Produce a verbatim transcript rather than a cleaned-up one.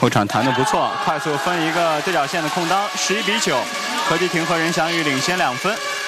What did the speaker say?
后场弹得不错，快速分一个对角线的空当，十一比九，何继廷和任翔宇领先两分。